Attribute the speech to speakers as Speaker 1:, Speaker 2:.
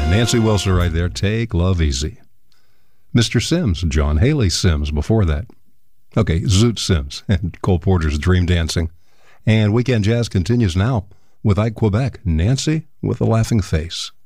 Speaker 1: Nancy Wilson right there. Take Love Easy. Mr. Sims, John Haley Sims before that. Okay, Zoot Sims and Cole Porter's Dream Dancing. And Weekend Jazz continues now with Ike Quebec, Nancy with a Laughing Face.